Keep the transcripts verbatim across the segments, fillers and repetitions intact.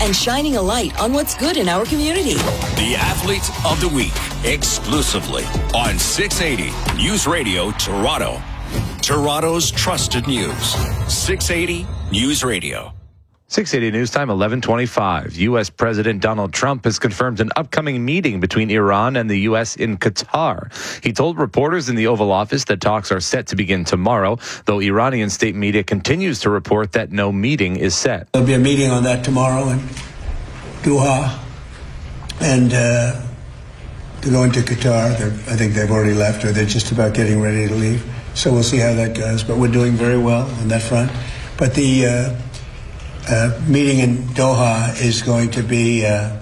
and shining a light on what's good in our community. The Athlete of the Week, exclusively on six eighty News Radio Toronto. Toronto's trusted news. six eighty News Radio. six eighty News Time, eleven twenty-five. U S. President Donald Trump has confirmed an upcoming meeting between Iran and the U S in Qatar. He told reporters in the Oval Office that talks are set to begin tomorrow, though Iranian state media continues to report that no meeting is set. There'll be a meeting on that tomorrow in Doha, and uh, they're going to Qatar. They're, I think they've already left, or they're just about getting ready to leave. So we'll see how that goes, but we're doing very well on that front. But the uh, uh, meeting in Doha is going to be uh,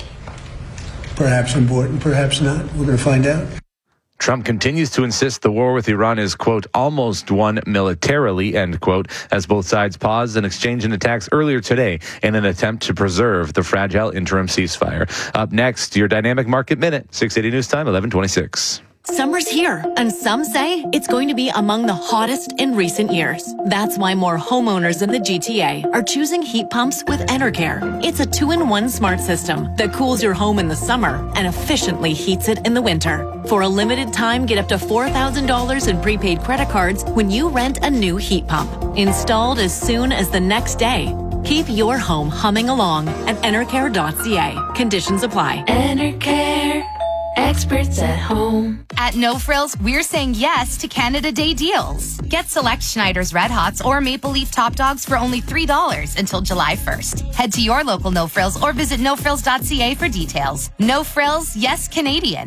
perhaps important, perhaps not. We're going to find out. Trump continues to insist the war with Iran is, quote, almost won militarily, end quote, as both sides paused and exchanged in attacks earlier today in an attempt to preserve the fragile interim ceasefire. Up next, your Dynamic Market Minute, six eighty News Time, eleven twenty-six. Summer's here, and some say it's going to be among the hottest in recent years. That's why more homeowners in the G T A are choosing heat pumps with Enercare. It's a two-in-one smart system that cools your home in the summer and efficiently heats it in the winter. For a limited time, get up to four thousand dollars in prepaid credit cards when you rent a new heat pump. Installed as soon as the next day. Keep your home humming along at enercare dot c a. Conditions apply. Enercare. Experts at home. At No Frills, we're saying yes to Canada Day deals. Get select Schneider's Red Hots or Maple Leaf Top Dogs for only three dollars until July first. Head to your local No Frills or visit no frills dot c a for details. No Frills, yes Canadian.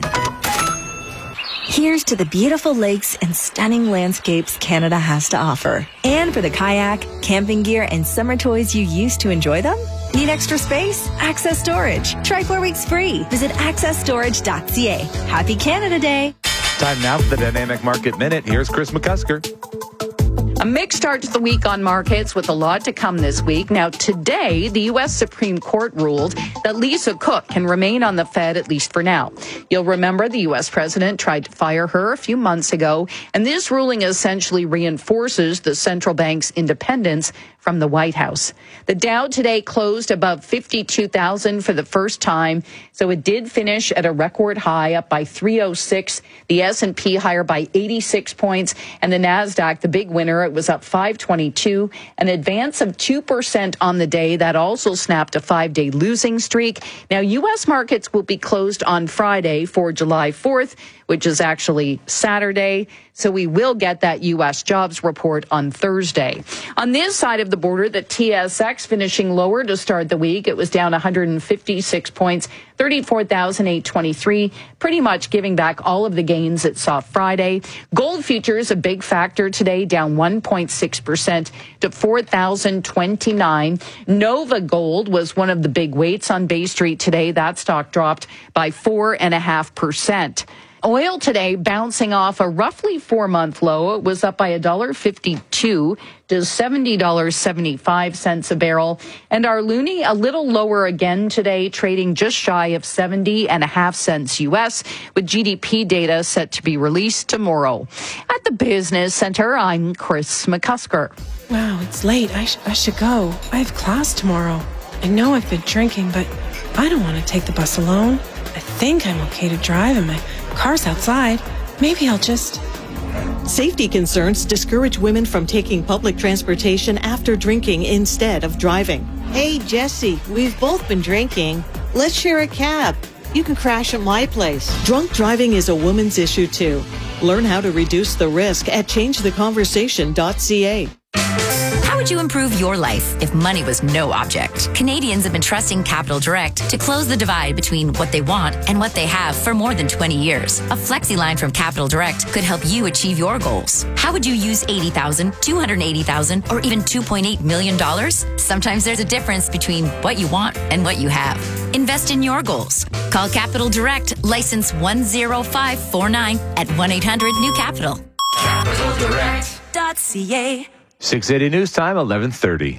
Here's to the beautiful lakes and stunning landscapes Canada has to offer. And for the kayak, camping gear, and summer toys you use to enjoy them? Need extra space? Access Storage. Try four weeks free. Visit access storage dot c a. Happy Canada Day. Time now for the Dynamic Market Minute. Here's Chris McCusker. A mixed start to the week on markets with a lot to come this week. Now, today, the U S. Supreme Court ruled that Lisa Cook can remain on the Fed, at least for now. You'll remember the U S president tried to fire her a few months ago, and this ruling essentially reinforces the central bank's independence from the White House. The Dow today closed above fifty-two thousand for the first time, so it did finish at a record high, up by three oh six. The S and P higher by eighty-six points, and the Nasdaq, the big winner, it was up five twenty-two, an advance of two percent on the day. That also snapped a five-day losing streak. Now, U S markets will be closed on Friday for July fourth, which is actually Saturday. So we will get that U S jobs report on Thursday. On this side of the border, the T S X finishing lower to start the week. It was down one hundred fifty-six points, thirty-four thousand eight hundred twenty-three, pretty much giving back all of the gains it saw Friday. Gold futures, a big factor today, down one point six percent to four thousand twenty-nine. Nova Gold was one of the big weights on Bay Street today. That stock dropped by four point five percent. Oil today bouncing off a roughly four-month low. It was up by one dollar fifty-two to seventy dollars and seventy-five cents a barrel. And our loonie a little lower again today, trading just shy of seventy and a half cents U S, with G D P data set to be released tomorrow. At the Business Center, I'm Chris McCusker. Wow, it's late. I, sh- I should go. I have class tomorrow. I know I've been drinking, but I don't want to take the bus alone. I think I'm okay to drive, and my car's outside. Maybe I'll just... Safety concerns discourage women from taking public transportation after drinking instead of driving. Hey, Jesse, we've both been drinking. Let's share a cab. You can crash at my place. Drunk driving is a woman's issue, too. Learn how to reduce the risk at change the conversation dot c a. How would you improve your life if money was no object? Canadians have been trusting Capital Direct to close the divide between what they want and what they have for more than twenty years. A flexi line from Capital Direct could help you achieve your goals. How would you use eighty thousand dollars, two hundred eighty thousand dollars, or even two point eight million dollars? Sometimes there's a difference between what you want and what you have. Invest in your goals. Call Capital Direct, license one zero five four nine at one eight hundred new capital. capital direct dot c a. six eighty News Time, eleven thirty.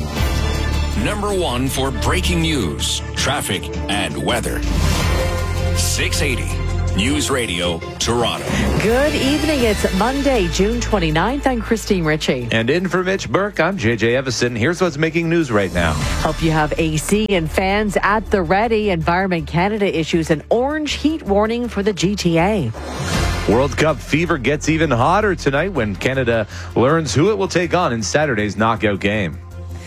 Number one for breaking news, traffic, and weather. six eighty News Radio Toronto. Good evening. It's Monday, June twenty-ninth. I'm Christine Ritchie. And in for Mitch Burke, I'm J J Evison. Here's what's making news right now. Hope you have A C and fans at the ready. Environment Canada issues an orange heat warning for the G T A. World Cup fever gets even hotter tonight when Canada learns who it will take on in Saturday's knockout game.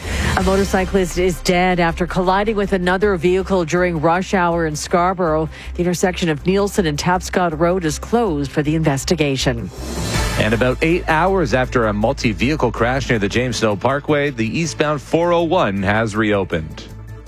A motorcyclist is dead after colliding with another vehicle during rush hour in Scarborough. The intersection of Nielsen and Tapscott Road is closed for the investigation. And about eight hours after a multi-vehicle crash near the James Snow Parkway, the eastbound four oh one has reopened.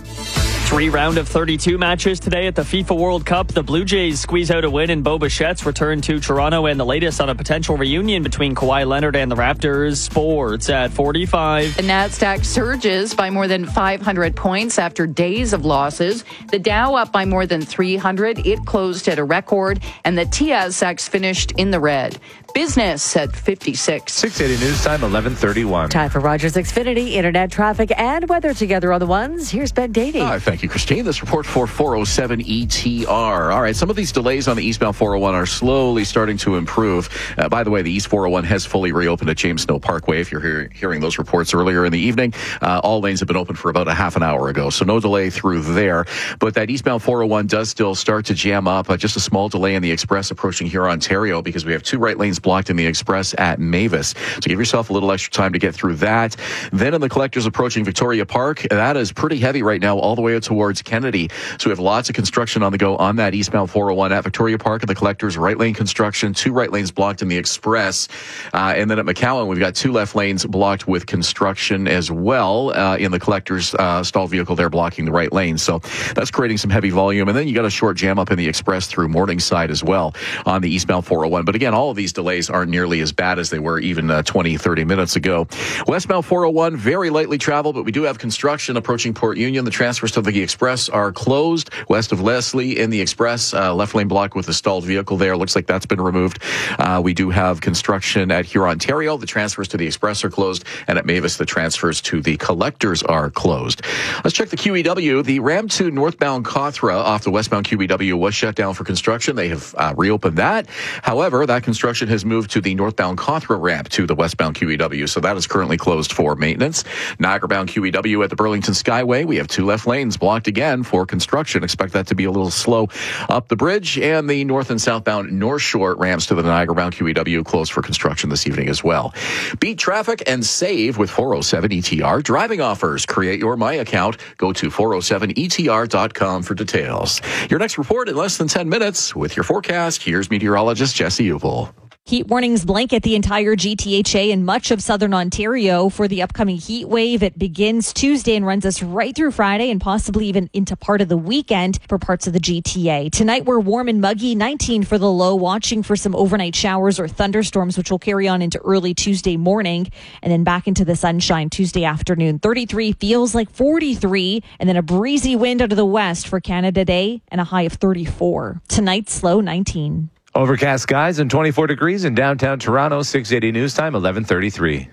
Three round of thirty-two matches today at the FIFA World Cup. The Blue Jays squeeze out a win and Bo Bichette's return to Toronto, and the latest on a potential reunion between Kawhi Leonard and the Raptors. Sports at forty-five. The NASDAQ surges by more than five hundred points after days of losses. The Dow up by more than three hundred. It closed at a record, and the T S X finished in the red. Business at fifty-six. six eighty News Time, eleven thirty-one. Time for Rogers Xfinity, internet traffic and weather together on the ones. Here's Ben Daty. Hi, thank you, Christine. This report for four oh seven E T R. All right, some of these delays on the eastbound four oh one are slowly starting to improve. Uh, by the way, the East four oh one has fully reopened at James Snow Parkway. If you're hear- hearing those reports earlier in the evening, uh, all lanes have been open for about a half an hour ago, so no delay through there. But that eastbound four oh one does still start to jam up. Uh, just a small delay in the express approaching here, Ontario, because we have two right lanes blocked in the express at Mavis. So give yourself a little extra time to get through that. Then in the collectors approaching Victoria Park, that is pretty heavy right now all the way out towards Kennedy. So we have lots of construction on the go on that eastbound four oh one at Victoria Park and the collectors, right lane construction, two right lanes blocked in the express. Uh, and then at McCowan, we've got two left lanes blocked with construction as well uh, in the collectors uh, stalled vehicle there blocking the right lane. So that's creating some heavy volume. And then you got a short jam up in the express through Morningside as well on the eastbound four oh one. But again, all of these delays aren't nearly as bad as they were even uh, twenty, thirty minutes ago. Westbound four oh one, very lightly traveled, but we do have construction approaching Port Union. The transfers to the express are closed west of Leslie in the express. Uh, left lane blocked with a stalled vehicle there. Looks like that's been removed. Uh, we do have construction at Huron-Ontario. The transfers to the express are closed. And at Mavis, the transfers to the collectors are closed. Let's check the Q E W. The Ram two northbound Cawthra off the westbound Q E W was shut down for construction. They have uh, reopened that. However, that construction has moved to the northbound Cawthra ramp to the westbound Q E W. So that is currently closed for maintenance. Niagara-bound Q E W at the Burlington Skyway. We have two left lanes blocked again for construction. Expect that to be a little slow up the bridge. And the north and southbound North Shore ramps to the Niagara-bound Q E W closed for construction this evening as well. Beat traffic and save with four oh seven E T R. Driving offers. Create your My Account. Go to four oh seven E T R dot com for details. Your next report in less than ten minutes with your forecast. Here's meteorologist Jesse Upel. Heat warnings blanket the entire G T H A and much of southern Ontario for the upcoming heat wave. It begins Tuesday and runs us right through Friday and possibly even into part of the weekend for parts of the G T A. Tonight we're warm and muggy, nineteen for the low, watching for some overnight showers or thunderstorms, which will carry on into early Tuesday morning and then back into the sunshine Tuesday afternoon. thirty-three feels like forty-three, and then a breezy wind out of the west for Canada Day and a high of thirty-four. Tonight's low nineteen. Overcast skies and twenty-four degrees in downtown Toronto. six eighty News Time, eleven thirty-three.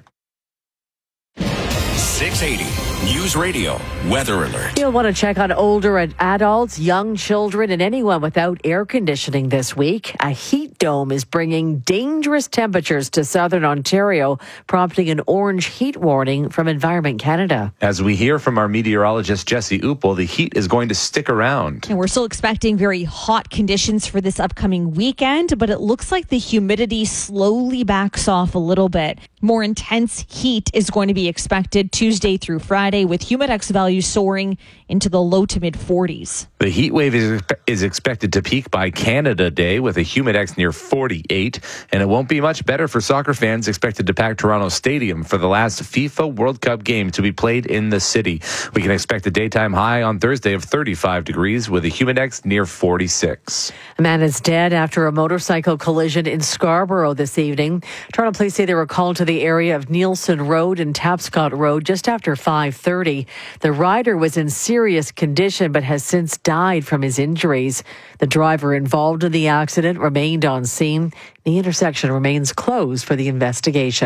six eighty News Radio Weather Alert. You'll want to check on older adults, young children, and anyone without air conditioning this week. A heat dome is bringing dangerous temperatures to southern Ontario, prompting an orange heat warning from Environment Canada. As we hear from our meteorologist Jesse Upel, the heat is going to stick around. And we're still expecting very hot conditions for this upcoming weekend, but it looks like the humidity slowly backs off a little bit. More intense heat is going to be expected Tuesday through Friday, with humidex values soaring into the low to mid forties. The heat wave is, is expected to peak by Canada Day with a humidex near forty-eight, and it won't be much better for soccer fans expected to pack Toronto Stadium for the last FIFA World Cup game to be played in the city. We can expect a daytime high on Thursday of thirty-five degrees with a humidex near forty-six. A man is dead after a motorcycle collision in Scarborough this evening. Toronto police say they were called to the area of Nielsen Road and Tapscott Road just after five thirty. The rider was in serious condition but has since died from his injuries. The driver involved in the accident remained on scene. The intersection remains closed for the investigation.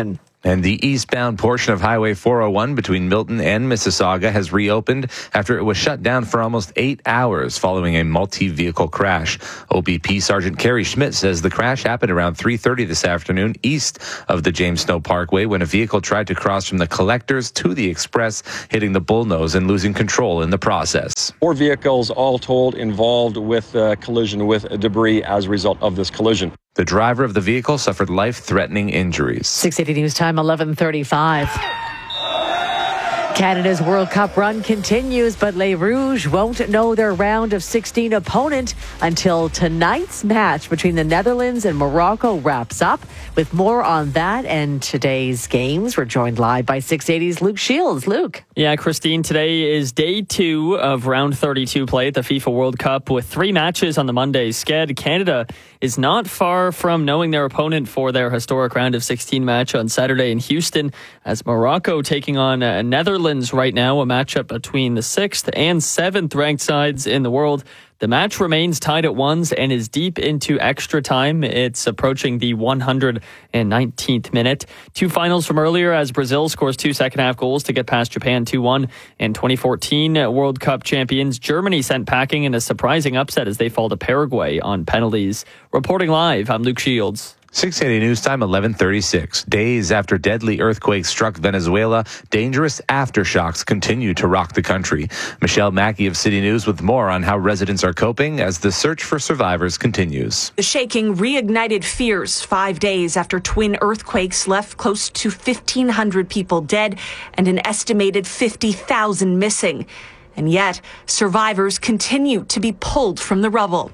And the eastbound portion of Highway four oh one between Milton and Mississauga has reopened after it was shut down for almost eight hours following a multi-vehicle crash. O B P Sergeant Kerry Schmidt says the crash happened around three thirty this afternoon east of the James Snow Parkway when a vehicle tried to cross from the Collectors to the Express, hitting the bullnose and losing control in the process. Four vehicles all told involved with a collision with debris as a result of this collision. The driver of the vehicle suffered life-threatening injuries. six eighty News Time, eleven thirty-five. Canada's World Cup run continues, but Les Rouges won't know their round of sixteen opponent until tonight's match between the Netherlands and Morocco wraps up. With more on that and today's games, we're joined live by six eighty's Luke Shields. Luke. Yeah, Christine, today is day two of round thirty-two play at the FIFA World Cup with three matches on the Monday's sked. Canada is not far from knowing their opponent for their historic round of sixteen match on Saturday in Houston, as Morocco taking on uh, Netherlands right now, a matchup between the sixth and seventh ranked sides in the world. The match remains tied at ones and is deep into extra time. It's approaching the one hundred nineteenth minute. Two finals from earlier as Brazil scores two second half goals to get past Japan two one. And twenty fourteen World Cup champions Germany sent packing in a surprising upset as they fall to Paraguay on penalties. Reporting live, I'm Luke Shields. six eighty News Time, eleven thirty-six. Days after deadly earthquakes struck Venezuela, dangerous aftershocks continue to rock the country. Michelle Mackey of City News with more on how residents are coping as the search for survivors continues. The shaking reignited fears five days after twin earthquakes left close to fifteen hundred people dead and an estimated fifty thousand missing. And yet, survivors continue to be pulled from the rubble.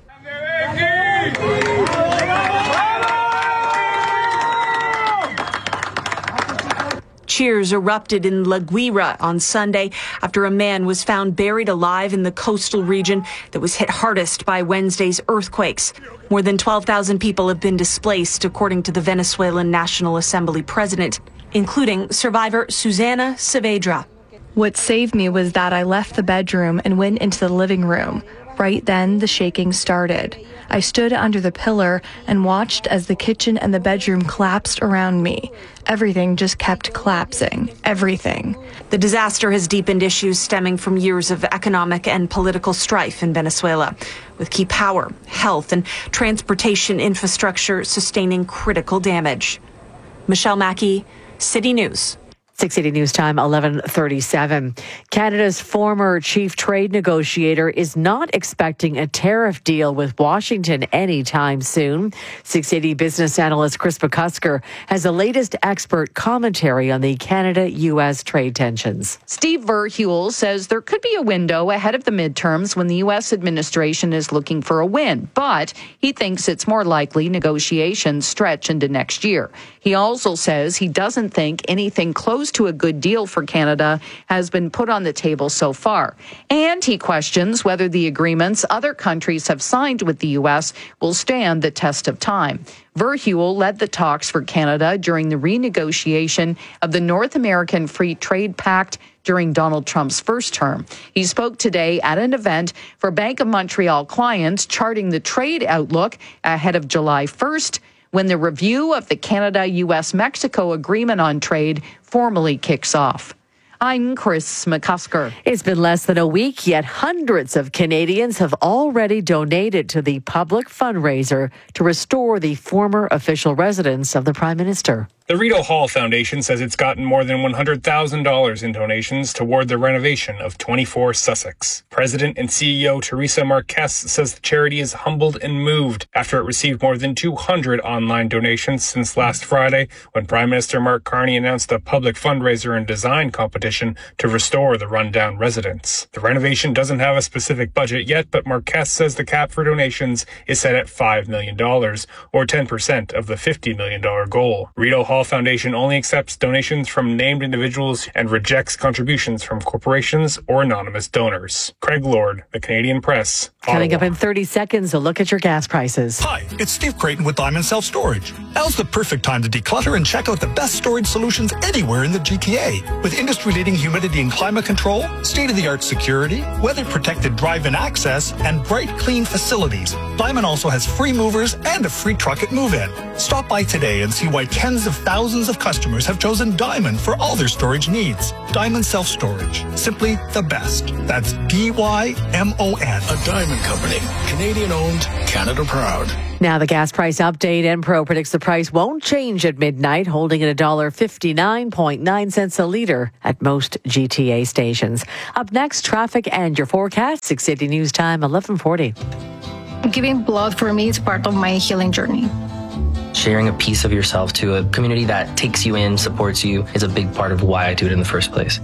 Cheers erupted in La Guira on Sunday after a man was found buried alive in the coastal region that was hit hardest by Wednesday's earthquakes. More than twelve thousand people have been displaced, according to the Venezuelan National Assembly president, including survivor Susana Saavedra. What saved me was that I left the bedroom and went into the living room. Right then, the shaking started. I stood under the pillar and watched as the kitchen and the bedroom collapsed around me. Everything just kept collapsing. Everything. The disaster has deepened issues stemming from years of economic and political strife in Venezuela, with key power, health, and transportation infrastructure sustaining critical damage. Michelle Mackey, City News. six eighty News Time, eleven thirty-seven. Canada's former chief trade negotiator is not expecting a tariff deal with Washington anytime soon. six eighty business analyst Chris McCusker has the latest expert commentary on the Canada-U S trade tensions. Steve Verheuel says there could be a window ahead of the midterms when the U S administration is looking for a win, but he thinks it's more likely negotiations stretch into next year. He also says he doesn't think anything close to a good deal for Canada has been put on the table so far. And he questions whether the agreements other countries have signed with the U S will stand the test of time. Verheuel led the talks for Canada during the renegotiation of the North American Free Trade Pact during Donald Trump's first term. He spoke today at an event for Bank of Montreal clients charting the trade outlook ahead of July first, when the review of the Canada-U S-Mexico agreement on trade formally kicks off. I'm Chris McCusker. It's been less than a week, yet hundreds of Canadians have already donated to the public fundraiser to restore the former official residence of the Prime Minister. The Rideau Hall Foundation says it's gotten more than one hundred thousand dollars in donations toward the renovation of twenty-four Sussex. President and C E O Teresa Marquez says the charity is humbled and moved after it received more than two hundred online donations since last Friday, when Prime Minister Mark Carney announced a public fundraiser and design competition to restore the rundown residence. The renovation doesn't have a specific budget yet, but Marquez says the cap for donations is set at five million dollars, or ten percent of the fifty million dollars goal. Rideau Hall Foundation only accepts donations from named individuals and rejects contributions from corporations or anonymous donors. Craig Lord, The Canadian Press. Coming up in thirty seconds, a look at your gas prices. Hi, it's Steve Creighton with Diamond Self Storage. Now's the perfect time to declutter and check out the best storage solutions anywhere in the G T A. With industry-leading humidity and climate control, state-of-the-art security, weather-protected drive-in access, and bright, clean facilities, Diamond also has free movers and a free truck at move-in. Stop by today and see why tens of thousands thousands of customers have chosen Diamond for all their storage needs. Diamond Self-Storage. Simply the best. That's D Y M O N. A Diamond Company. Canadian owned, Canada proud. Now the gas price update. Enpro predicts the price won't change at midnight, holding at one dollar fifty-nine point nine cents a litre at most G T A stations. Up next, traffic and your forecast. six eighty News Time, eleven forty. Giving blood for me is part of my healing journey. Sharing a piece of yourself to a community that takes you in, supports you, is a big part of why I do it in the first place.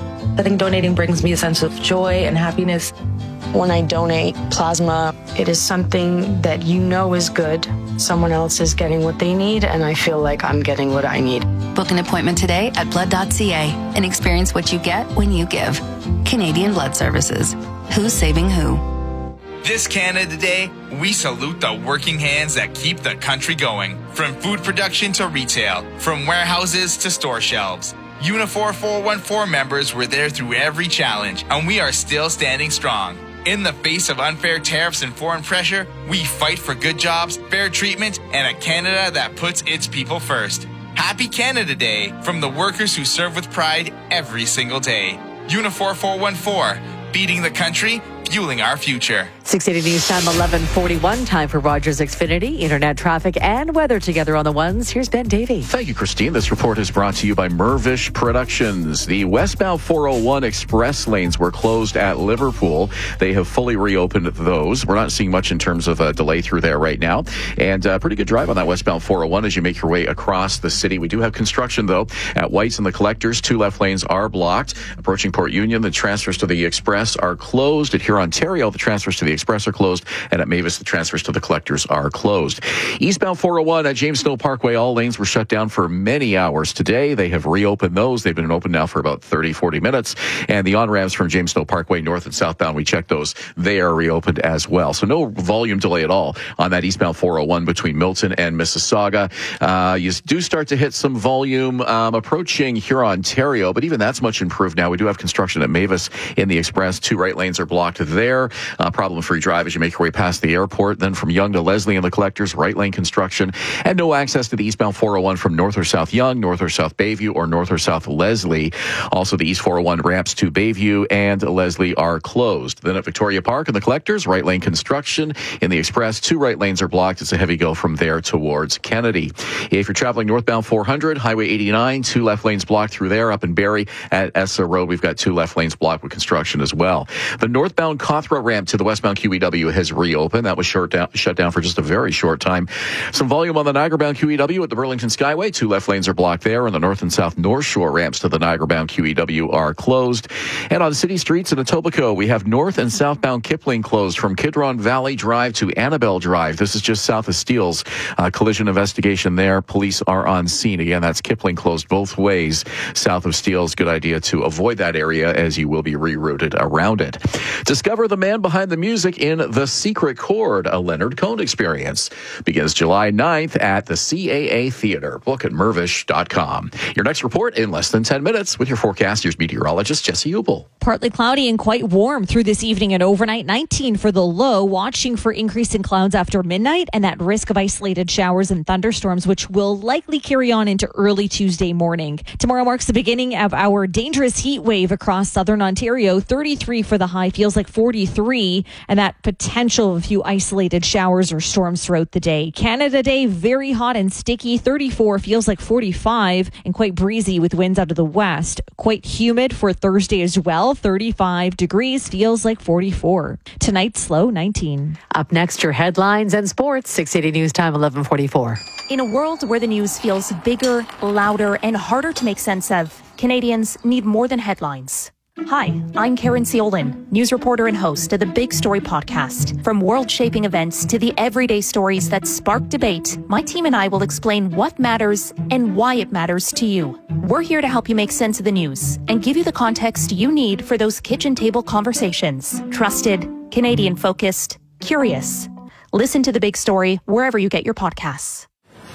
I think donating brings me a sense of joy and happiness. When I donate plasma, it is something that you know is good. Someone else is getting what they need, and I feel like I'm getting what I need. Book an appointment today at blood dot c a and experience what you get when you give. Canadian Blood Services. Who's saving who? This Canada Day, we salute the working hands that keep the country going. From food production to retail, from warehouses to store shelves. Unifor four one four members were there through every challenge, and we are still standing strong. In the face of unfair tariffs and foreign pressure, we fight for good jobs, fair treatment, and a Canada that puts its people first. Happy Canada Day from the workers who serve with pride every single day. Unifor four one four, feeding the country, fueling our future. six eighty News Time, eleven forty-one. Time for Rogers Xfinity. Internet traffic and weather together on the ones. Here's Ben Davey. Thank you, Christine. This report is brought to you by Mervish Productions. The westbound four oh one express lanes were closed at Liverpool. They have fully reopened those. We're not seeing much in terms of a delay through there right now. And a pretty good drive on that westbound four oh one as you make your way across the city. We do have construction, though, at White's and the Collectors. Two left lanes are blocked. Approaching Port Union, the transfers to the Express are closed. At Huron, Ontario, the transfers to the Express are closed, and at Mavis, the transfers to the Collectors are closed. Eastbound four oh one at James Snow Parkway, all lanes were shut down for many hours today. They have reopened those. They've been open now for about thirty, forty minutes. And the on-ramps from James Snow Parkway, north and southbound, we checked those. They are reopened as well. So no volume delay at all on that eastbound four oh one between Milton and Mississauga. Uh, you do start to hit some volume um, approaching Huron, Ontario, but even that's much improved now. We do have construction at Mavis in the Express. Two right lanes are blocked there. Uh, problem-free drive as you make your way past the airport. Then from Yonge to Leslie and the Collectors, right lane construction. And no access to the eastbound four oh one from north or south Yonge, north or south Bayview, or north or south Leslie. Also, the east four oh one ramps to Bayview and Leslie are closed. Then at Victoria Park and the Collectors, right lane construction. In the Express, two right lanes are blocked. It's a heavy go from there towards Kennedy. If you're traveling northbound four hundred, Highway eighty-nine, two left lanes blocked through there. Up in Barrie at Essa Road, we've got two left lanes blocked with construction as well. The northbound Cawthra ramp to the westbound Q E W has reopened. That was short down, shut down for just a very short time. Some volume on the Niagara-bound Q E W at the Burlington Skyway. Two left lanes are blocked there, and the north and south North Shore ramps to the Niagara-bound Q E W are closed. And on city streets in Etobicoke, we have north and southbound Kipling closed from Kidron Valley Drive to Annabelle Drive. This is just south of Steeles. Uh, collision investigation there. Police are on scene. Again, that's Kipling closed both ways south of Steeles. Good idea to avoid that area as you will be rerouted around it. Discover the man behind the music in The Secret Chord, a Leonard Cohen experience. Begins July ninth at the C A A Theater. Book at mervish dot com. Your next report in less than ten minutes with your forecast. Here's meteorologist Jesse Ubel. Partly cloudy and quite warm through this evening and overnight. nineteen for the low. Watching for increase in clouds after midnight and that risk of isolated showers and thunderstorms, which will likely carry on into early Tuesday morning. Tomorrow marks the beginning of our dangerous heat wave across southern Ontario. thirty-three for the high, feels like forty-three, and that potential of a few isolated showers or storms throughout the day. Canada Day, very hot and sticky. thirty-four, feels like forty-five, and quite breezy with winds out of the west. Quite humid for Thursday as well. thirty-five degrees, feels like forty-four. Tonight's low, nineteen. Up next, your headlines and sports. six eighty News Time, eleven forty-four. In a world where the news feels bigger, louder, and harder to make sense of, Canadians need more than headlines. Hi, I'm Karen Ciolin, news reporter and host of the Big Story podcast. From world-shaping events to the everyday stories that spark debate, my team and I will explain what matters and why it matters to you. We're here to help you make sense of the news and give you the context you need for those kitchen table conversations. Trusted, Canadian-focused, curious. Listen to The Big Story wherever you get your podcasts.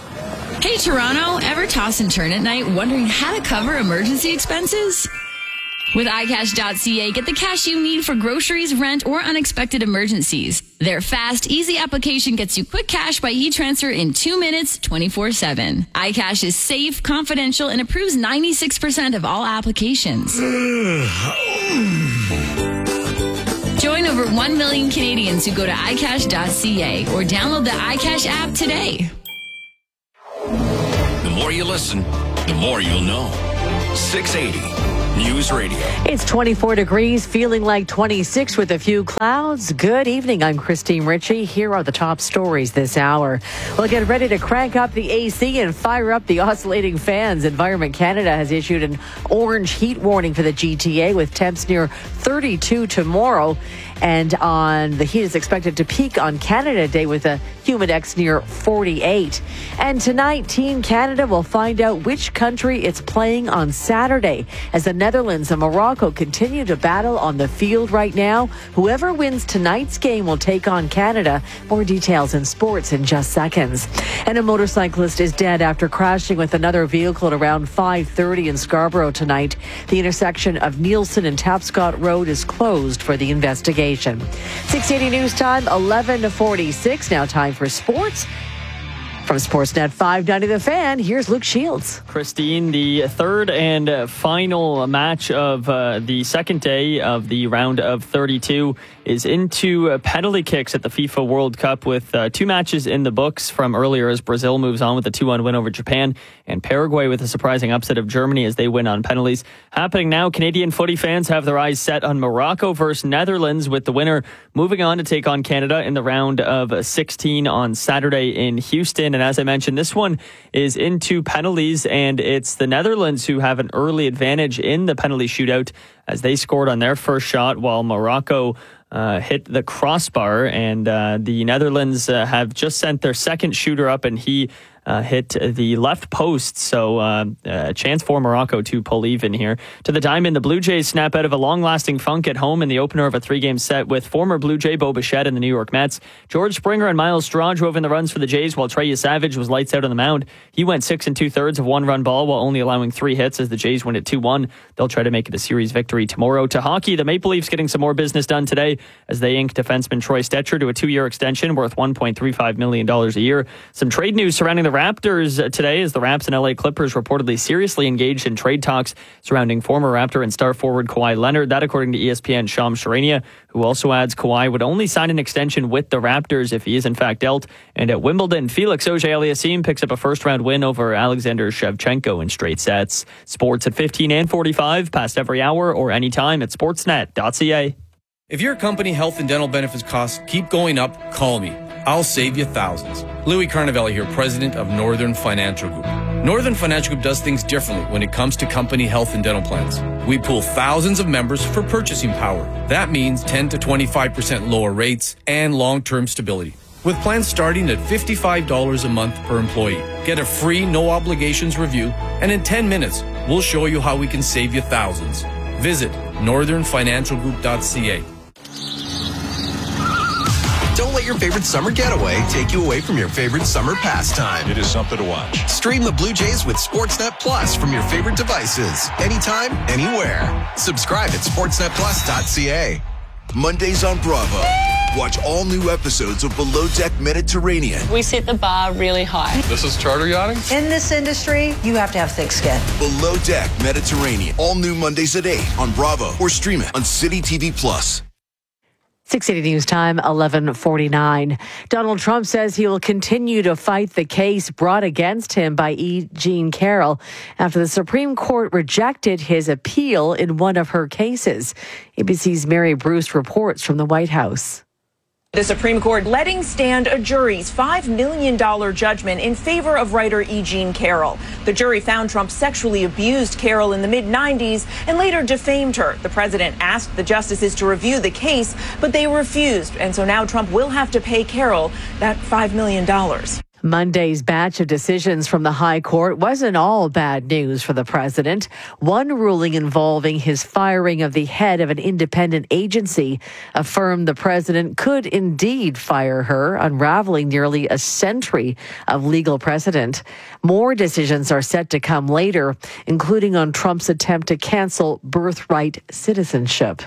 Hey, Toronto, ever toss and turn at night wondering how to cover emergency expenses? With i cash dot c a, get the cash you need for groceries, rent, or unexpected emergencies. Their fast, easy application gets you quick cash by e-transfer in two minutes, twenty-four seven. iCash is safe, confidential, and approves ninety-six percent of all applications. Join over one million Canadians who go to i cash dot c a or download the iCash app today. The more you listen, the more you'll know. six eighty News Radio. It's twenty-four degrees, feeling like twenty-six with a few clouds. Good evening. I'm Christine Ritchie. Here are the top stories this hour. Well, get ready to crank up the A C and fire up the oscillating fans. Environment Canada has issued an orange heat warning for the G T A with temps near thirty-two tomorrow. And on the heat is expected to peak on Canada Day with a humidex near forty-eight. And tonight, Team Canada will find out which country it's playing on Saturday as the Netherlands and Morocco continue to battle on the field right now. Whoever wins tonight's game will take on Canada. More details in sports in just seconds. And a motorcyclist is dead after crashing with another vehicle at around five thirty in Scarborough tonight. The intersection of Nielsen and Tapscott Road is closed for the investigation. six eighty News Time, eleven forty-six. Now time for sports. From Sportsnet five ninety The Fan, here's Luke Shields. Christine, the third and final match of uh, the second day of the round of thirty-two is into uh, penalty kicks at the FIFA World Cup with uh, two matches in the books from earlier as Brazil moves on with a two one win over Japan and Paraguay with a surprising upset of Germany as they win on penalties. Happening now, Canadian footy fans have their eyes set on Morocco versus Netherlands with the winner moving on to take on Canada in the round of sixteen on Saturday in Houston. And as I mentioned, this one is into penalties, and it's the Netherlands who have an early advantage in the penalty shootout as they scored on their first shot while Morocco uh, hit the crossbar. And uh, the Netherlands uh, have just sent their second shooter up, and he Uh, hit the left post, so uh, a chance for Morocco to pull even here. To the diamond, the Blue Jays snap out of a long-lasting funk at home in the opener of a three-game set with former Blue Jay Bo Bichette and the New York Mets. George Springer and Miles Straw drove in the runs for the Jays while Trey Savage was lights out on the mound. He went six and two-thirds of one-run ball while only allowing three hits as the Jays win at two one. They'll try to make it a series victory tomorrow. To hockey, the Maple Leafs getting some more business done today as they ink defenseman Troy Stetcher to a two-year extension worth one point three five million dollars a year. Some trade news surrounding the Raptors today as the Raps and L A Clippers reportedly seriously engaged in trade talks surrounding former Raptor and star forward Kawhi Leonard. That according to E S P N Shams Charania, who also adds Kawhi would only sign an extension with the Raptors if he is in fact dealt. And at Wimbledon, Felix Auger-Aliassime picks up a first-round win over Alexander Shevchenko in straight sets. Sports at fifteen and forty-five, past every hour or anytime at sportsnet dot c a. If your company health and dental benefits costs keep going up, call me. I'll save you thousands. Louis Carnavelli here, president of Northern Financial Group. Northern Financial Group does things differently when it comes to company health and dental plans. We pool thousands of members for purchasing power. That means ten to twenty-five percent lower rates and long-term stability. With plans starting at fifty-five dollars a month per employee. Get a free, no-obligations review, and in ten minutes, we'll show you how we can save you thousands. Visit northern financial group dot c a. Don't let your favorite summer getaway take you away from your favorite summer pastime. It is something to watch. Stream the Blue Jays with Sportsnet Plus from your favorite devices. Anytime, anywhere. Subscribe at sportsnet plus dot c a. Mondays on Bravo. Watch all new episodes of Below Deck Mediterranean. We set the bar really high. This is charter yachting? In this industry, you have to have thick skin. Below Deck Mediterranean. All new Mondays at eight on Bravo or stream it on City T V Plus. six eighty News Time, eleven forty-nine. Donald Trump says he will continue to fight the case brought against him by E. Jean Carroll after the Supreme Court rejected his appeal in one of her cases. A B C's Mary Bruce reports from the White House. The Supreme Court letting stand a jury's five million dollars judgment in favor of writer E. Jean Carroll. The jury found Trump sexually abused Carroll in the mid nineties and later defamed her. The president asked the justices to review the case, but they refused. And so now Trump will have to pay Carroll that five million dollars. Monday's batch of decisions from the High Court wasn't all bad news for the president. One ruling involving his firing of the head of an independent agency affirmed the president could indeed fire her, unraveling nearly a century of legal precedent. More decisions are set to come later, including on Trump's attempt to cancel birthright citizenship.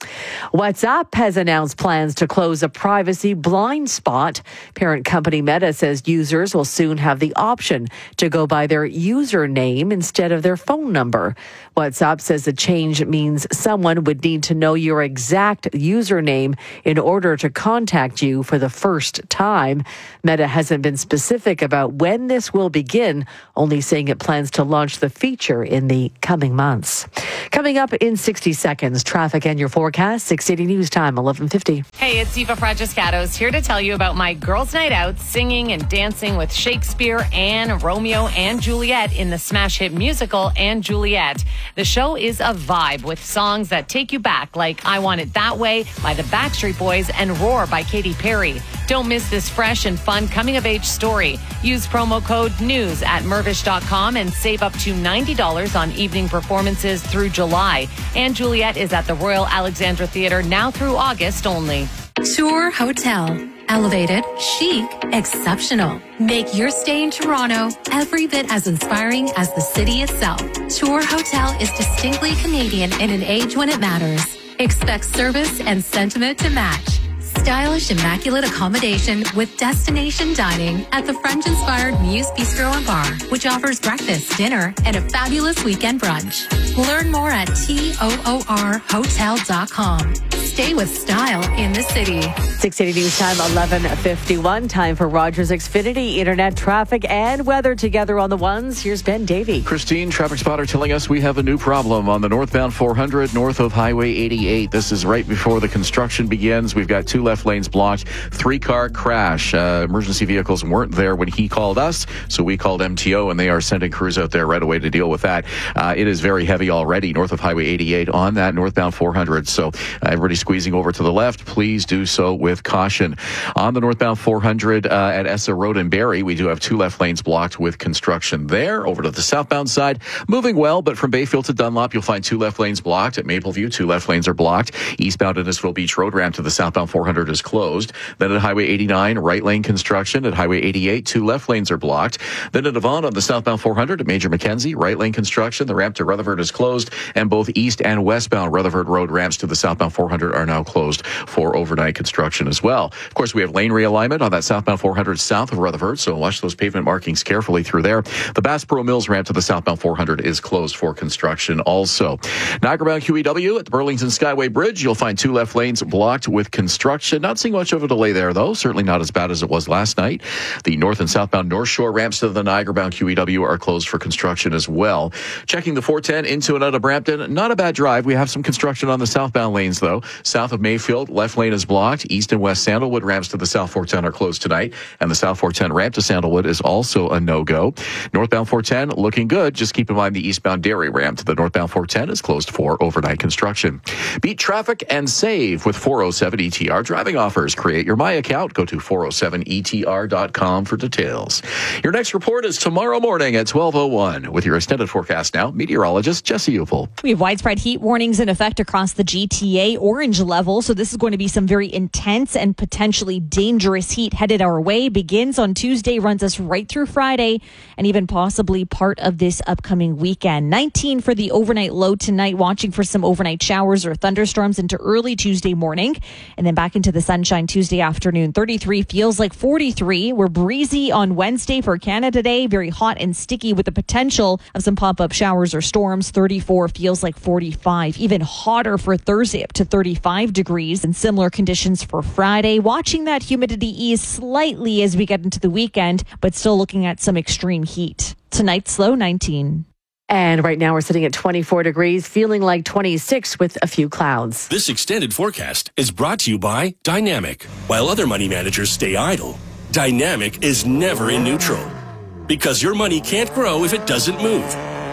WhatsApp has announced plans to close a privacy blind spot. Parent company Meta says users will soon have the option to go by their username instead of their phone number. WhatsApp says the change means someone would need to know your exact username in order to contact you for the first time. Meta hasn't been specific about when this will begin, only saying it plans to launch the feature in the coming months. Coming up in sixty seconds, traffic and your forecast, six eighty News Time, eleven fifty. Hey, it's Eva Francescatos here to tell you about my girls' night out, singing and dancing with Shakespeare and Romeo and Juliet in the smash hit musical and Juliet. The show is a vibe with songs that take you back, like I Want It That Way by the Backstreet Boys and Roar by Katy Perry. Don't miss this fresh and fun coming-of-age story. Use promo code NEWS at Mirvish dot com and save up to ninety dollars on evening performances through July. And Juliet is at the Royal Alexandra Theatre now through August only. Tour Hotel. Elevated, chic, exceptional. Make your stay in Toronto every bit as inspiring as the city itself. Tour Hotel is distinctly Canadian in an age when it matters. Expect service and sentiment to match. Stylish, immaculate accommodation with destination dining at the French-inspired Muse Bistro and Bar, which offers breakfast, dinner, and a fabulous weekend brunch. Learn more at toor hotel dot com. Stay with style in the city. six eighty News Time, eleven fifty-one. Time for Rogers Xfinity Internet traffic and weather together on the ones. Here's Ben Davey. Christine, traffic spotter, telling us we have a new problem on the northbound four hundred north of Highway eighty-eight. This is right before the construction begins. We've got two left lanes blocked. Three-car crash. Uh, emergency vehicles weren't there when he called us, so we called M T O, and they are sending crews out there right away to deal with that. Uh, it is very heavy already north of Highway eighty-eight on that northbound four hundred. So uh, everybody squeezing over to the left, please do so with caution. On the northbound four hundred uh, at Essa Road in Barrie, we do have two left lanes blocked with construction there. Over to the southbound side, moving well, but from Bayfield to Dunlop, you'll find two left lanes blocked. At Mapleview, two left lanes are blocked. Eastbound Innisfil Beach Road ramp to the southbound four hundred is closed. Then at Highway eighty-nine, right lane construction. At Highway eighty-eight, two left lanes are blocked. Then at Avon on the southbound four hundred at Major Mackenzie, right lane construction. The ramp to Rutherford is closed, and both east and westbound Rutherford Road ramps to the southbound four hundred are now closed for overnight construction as well. Of course, we have lane realignment on that southbound four hundred south of Rutherford, so watch those pavement markings carefully through there. The Bassboro Mills ramp to the southbound four hundred is closed for construction also. Niagara-bound Q E W at the Burlington Skyway Bridge, you'll find two left lanes blocked with construction. Not seeing much of a delay there, though. Certainly not as bad as it was last night. The north and southbound North Shore ramps to the Niagara-bound Q E W are closed for construction as well. Checking the four ten into and out of Brampton, not a bad drive. We have some construction on the southbound lanes, though. South of Mayfield, left lane is blocked. East and west Sandalwood ramps to the South four ten are closed tonight, and the South four ten ramp to Sandalwood is also a no-go. Northbound four ten looking good. Just keep in mind the eastbound Derry ramp to the northbound four ten is closed for overnight construction. Beat traffic and save with four oh seven E T R driving offers. Create your My account. Go to four oh seven E T R dot com for details. Your next report is tomorrow morning at twelve oh one. With your extended forecast now, meteorologist Jesse Upel. We have widespread heat warnings in effect across the G T A, orange level. So this is going to be some very intense and potentially dangerous heat headed our way. Begins on Tuesday, runs us right through Friday, and even possibly part of this upcoming weekend. nineteen for the overnight low tonight, watching for some overnight showers or thunderstorms into early Tuesday morning, and then back into the sunshine Tuesday afternoon. thirty-three feels like forty-three. We're breezy on Wednesday for Canada Day, very hot and sticky with the potential of some pop-up showers or storms. thirty-four feels like forty-five. Even hotter for Thursday, up to thirty-five degrees, and similar conditions for Friday. Watching that humidity ease slightly as we get into the weekend, but still looking at some extreme heat. Tonight's low nineteen. And right now we're sitting at twenty-four degrees, feeling like twenty-six with a few clouds. This extended forecast is brought to you by Dynamic. While other money managers stay idle, Dynamic is never in neutral. Because your money can't grow if it doesn't move.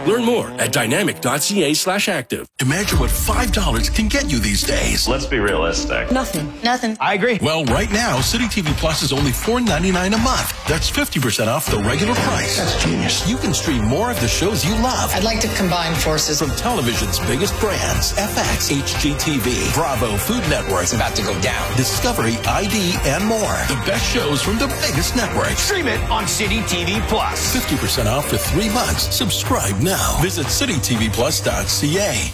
Learn more at dynamic.ca slash active. Imagine what five dollars can get you these days. Let's be realistic. Nothing. Nothing. I agree. Well, right now, City T V Plus is only four ninety-nine a month. That's fifty percent off the regular price. That's genius. You can stream more of the shows you love. I'd like to combine forces. From television's biggest brands, F X, H G T V, Bravo, Food Network. It's about to go down. Discovery, I D, and more. The best shows from the biggest networks. Stream it on City T V Plus. fifty percent off for three months. Subscribe now. Visit city t v plus dot c a.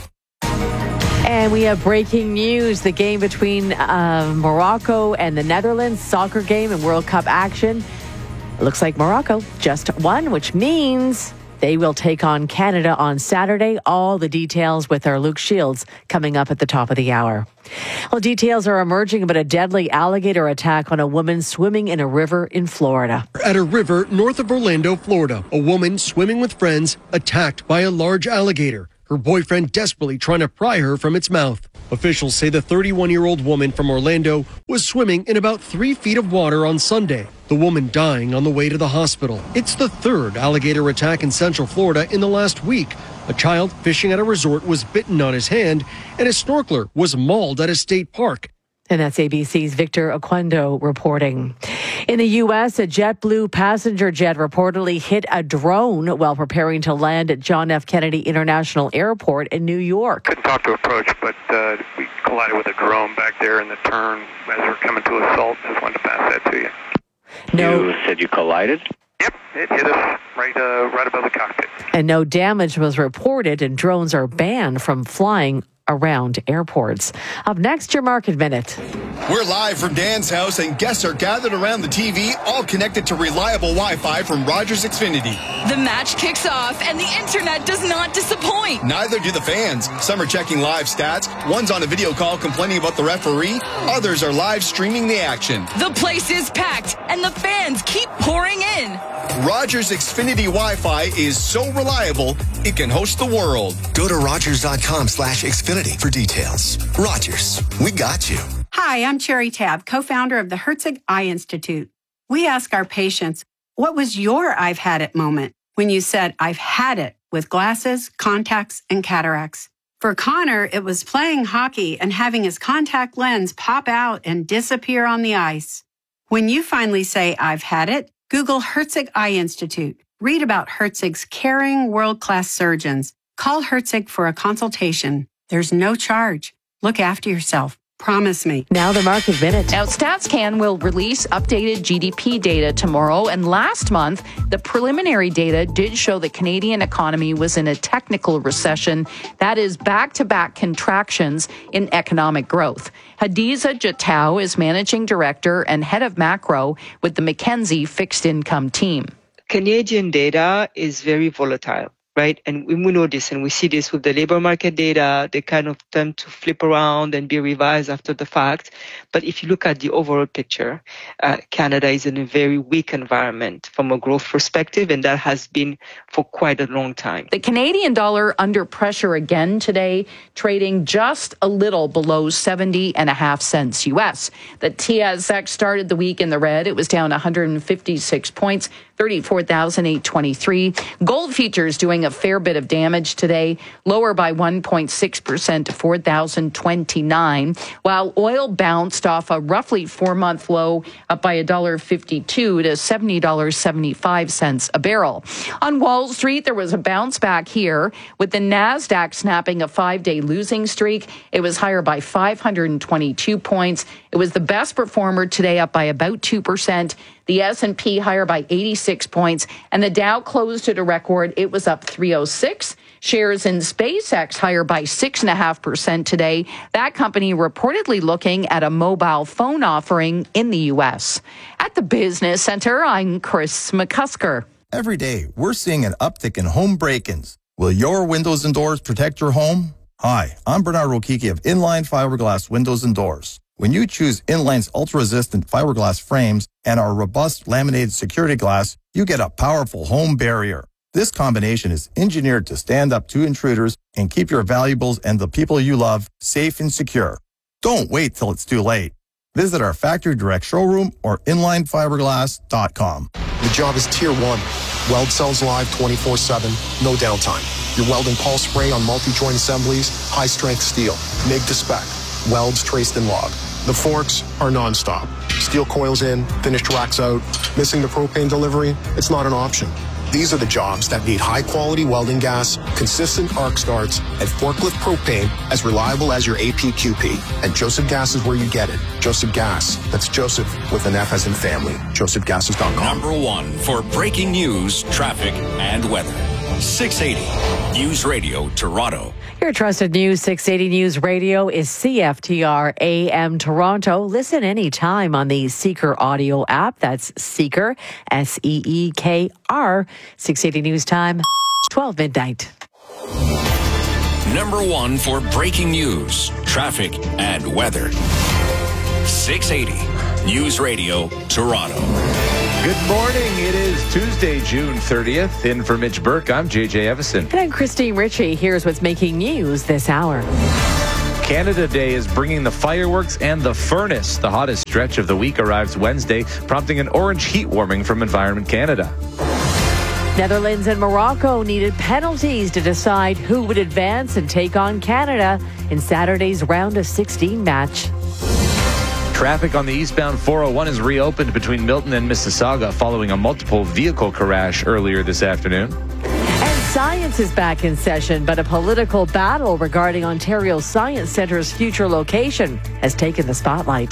And we have breaking news. The game between uh, Morocco and the Netherlands, soccer game and World Cup action. It looks like Morocco just won, which means they will take on Canada on Saturday. All the details with our Luke Shields coming up at the top of the hour. Well, details are emerging about a deadly alligator attack on a woman swimming in a river in Florida. At a river north of Orlando, Florida, a woman swimming with friends attacked by a large alligator. Her boyfriend desperately trying to pry her from its mouth. Officials say the thirty-one-year-old woman from Orlando was swimming in about three feet of water on Sunday. The woman dying on the way to the hospital. It's the third alligator attack in Central Florida in the last week. A child fishing at a resort was bitten on his hand, and a snorkeler was mauled at a state park. And that's A B C's Victor Oquendo reporting. In the U S, a JetBlue passenger jet reportedly hit a drone while preparing to land at John F. Kennedy International Airport in New York. Couldn't talk to approach, but uh, we collided with a drone back there in the turn as we're coming to assault. Just wanted to pass that to you. No. You said you collided? Yep, it hit us right, uh, right above the cockpit. And no damage was reported, and drones are banned from flying around airports. Up next, your Market Minute. We're live from Dan's house, and guests are gathered around the T V, all connected to reliable Wi-Fi from Rogers Xfinity. The match kicks off, and the internet does not disappoint. Neither do the fans. Some are checking live stats. One's on a video call complaining about the referee. Others are live streaming the action. The place is packed, and the fans keep pouring in. Rogers Xfinity Wi-Fi is so reliable, it can host the world. Go to rogers.com slash Xfinity for details. Rogers, we got you. Hi, I'm Cherry Tab, co-founder of the Herzig Eye Institute. We ask our patients, what was your I've had it moment when you said, I've had it with glasses, contacts, and cataracts? For Connor, it was playing hockey and having his contact lens pop out and disappear on the ice. When you finally say, I've had it, Google Herzig Eye Institute. Read about Herzig's caring, world-class surgeons. Call Herzig for a consultation. There's no charge. Look after yourself. Promise me. Now the Market Minute. Now, StatsCan will release updated G D P data tomorrow. And last month, the preliminary data did show the Canadian economy was in a technical recession. That is back-to-back contractions in economic growth. Hadiza Jatau is managing director and head of macro with the McKinsey fixed income team. Canadian data is very volatile, right? And we know this, and we see this with the labor market data. They kind of tend to flip around and be revised after the fact. But if you look at the overall picture, uh, Canada is in a very weak environment from a growth perspective, and that has been for quite a long time. The Canadian dollar under pressure again today, trading just a little below seventy and a half cents U S. The T S X started the week in the red. It was down one hundred fifty-six points, thirty-four thousand eight hundred twenty-three. Gold futures doing a fair bit of damage today, lower by one point six percent to four thousand twenty-nine, while oil bounced off a roughly four-month low, up by one dollar fifty-two to seventy dollars and seventy-five cents a barrel. On Wall Street, there was a bounce back here, with the NASDAQ snapping a five-day losing streak. It was higher by five hundred twenty-two points. It was the best performer today, up by about two percent. The S and P higher by eighty-six points, and the Dow closed at a record. It was up three oh six. Shares in SpaceX higher by six point five percent today. That company reportedly looking at a mobile phone offering in the U S. At the Business Center, I'm Chris McCusker. Every day, we're seeing an uptick in home break-ins. Will your windows and doors protect your home? Hi, I'm Bernard Rokiki of Inline Fiberglass Windows and Doors. When you choose Inline's ultra-resistant fiberglass frames and our robust laminated security glass, you get a powerful home barrier. This combination is engineered to stand up to intruders and keep your valuables and the people you love safe and secure. Don't wait till it's too late. Visit our factory direct showroom or inline fiberglass dot com. The job is tier one. Weld cells live twenty-four seven, no downtime. Your welding pulse spray on multi-joint assemblies, high-strength steel, M I G to spec, welds traced and logged. The forks are non-stop. Steel coils in, finished racks out. Missing the propane delivery? It's not an option. These are the jobs that need high-quality welding gas, consistent arc starts, and forklift propane as reliable as your A P Q P. And Joseph Gas is where you get it. Joseph Gas. That's Joseph with an F as in family. joseph gases dot com. Number one for breaking news, traffic, and weather. six eighty News Radio Toronto. Your trusted News six eighty News Radio is C F T R A M Toronto. Listen anytime on the Seeker audio app. That's Seeker, S E E K R. six eighty News Time, twelve midnight. Number one for breaking news, traffic, and weather. six eighty News Radio Toronto. Good morning. It is Tuesday, June thirtieth. In for Mitch Burke, I'm J J Evison. And I'm Christine Ritchie. Here's what's making news this hour. Canada Day is bringing the fireworks and the furnace. The hottest stretch of the week arrives Wednesday, prompting an orange heat warning from Environment Canada. Netherlands and Morocco needed penalties to decide who would advance and take on Canada in Saturday's round of sixteen match. Traffic on the eastbound four oh one is reopened between Milton and Mississauga following a multiple vehicle crash earlier this afternoon. And science is back in session, but a political battle regarding Ontario Science Centre's future location has taken the spotlight.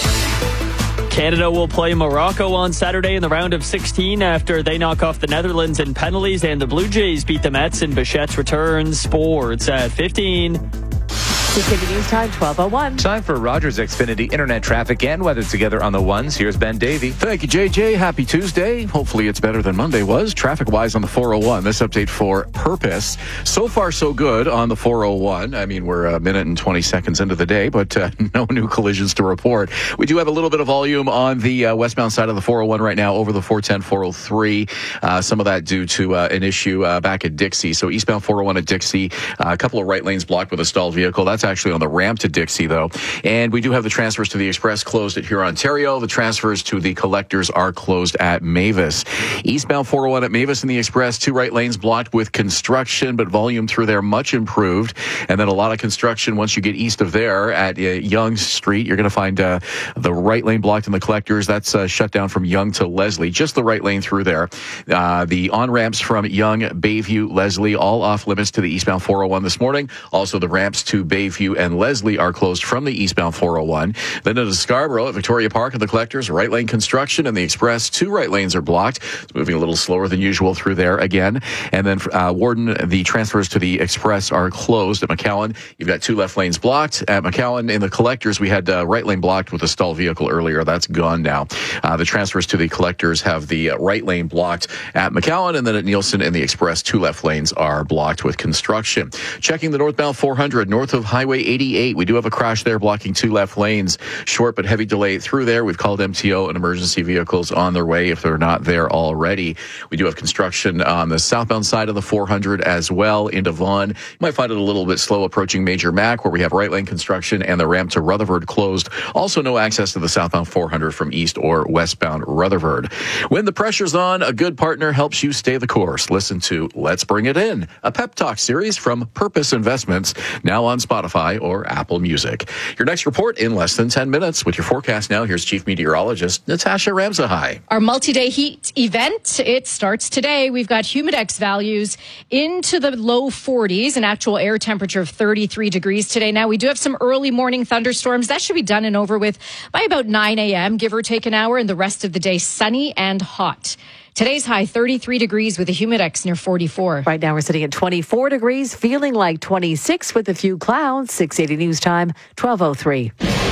Canada will play Morocco on Saturday in the round of sixteen after they knock off the Netherlands in penalties, and the Blue Jays beat the Mets in Bichette's return. Sports at fifteen. six eighty News Time, twelve oh one. Time for Rogers Xfinity internet traffic and weather together on the ones. Here's Ben Davey. Thank you, J J. Happy Tuesday. Hopefully it's better than Monday was. Traffic-wise on the four oh one. This update for Purpose. So far, so good on the four oh one. I mean, we're a minute and twenty seconds into the day, but uh, no new collisions to report. We do have a little bit of volume on the uh, westbound side of the four oh one right now over the four ten, four oh three. Uh, some of that due to uh, an issue uh, back at Dixie. So eastbound four oh one at Dixie, uh, a couple of right lanes blocked with a stalled vehicle. That's actually on the ramp to Dixie, though. And we do have the transfers to the Express closed at Huron, Ontario. The transfers to the Collectors are closed at Mavis. Eastbound four oh one at Mavis and the Express, two right lanes blocked with construction, but volume through there much improved. And then a lot of construction once you get east of there at uh, Yonge Street. You're going to find uh, the right lane blocked in the Collectors. That's uh, shut down from Yonge to Leslie. Just the right lane through there. Uh, the on-ramps from Yonge, Bayview, Leslie, all off limits to the eastbound four oh one this morning. Also, the ramps to Bayview and Leslie are closed from the eastbound four oh one. Then to Scarborough at Victoria Park at the Collectors, right lane construction, and the Express, two right lanes are blocked. It's moving a little slower than usual through there again. And then uh, Warden, the transfers to the Express are closed at McCowan. You've got two left lanes blocked at McCowan. In the Collectors, we had uh, right lane blocked with a stalled vehicle earlier. That's gone now. Uh, the transfers to the Collectors have the uh, right lane blocked at McCowan, and then at Nielsen and the Express, two left lanes are blocked with construction. Checking the northbound four hundred north of Highway eighty-eight. We do have a crash there blocking two left lanes. Short but heavy delay through there. We've called M T O and emergency vehicles on their way if they're not there already. We do have construction on the southbound side of the four hundred as well into Vaughan. You might find it a little bit slow approaching Major Mac, where we have right lane construction and the ramp to Rutherford closed. Also no access to the southbound four hundred from east or westbound Rutherford. When the pressure's on, a good partner helps you stay the course. Listen to Let's Bring It In, a pep talk series from Purpose Investments, now on Spotify or Apple Music. Your next report in less than ten minutes. With your forecast now, here's Chief Meteorologist Natasha Ramsahai. Our multi-day heat event, it starts today. We've got humidex values into the low forties, an actual air temperature of thirty-three degrees today. Now, we do have some early morning thunderstorms. That should be done and over with by about nine a.m., give or take an hour, and the rest of the day sunny and hot. Today's high, thirty-three degrees with a humidex near forty-four. Right now we're sitting at twenty-four degrees, feeling like twenty-six with a few clouds. six eighty News Time, twelve oh three.